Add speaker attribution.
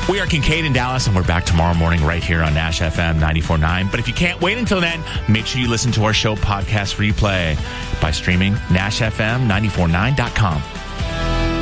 Speaker 1: We are Kincaid in Dallas, and we're back tomorrow morning right here on Nash FM 94.9. But if you can't wait until then, make sure you listen to our show podcast replay by streaming NashFM949.com.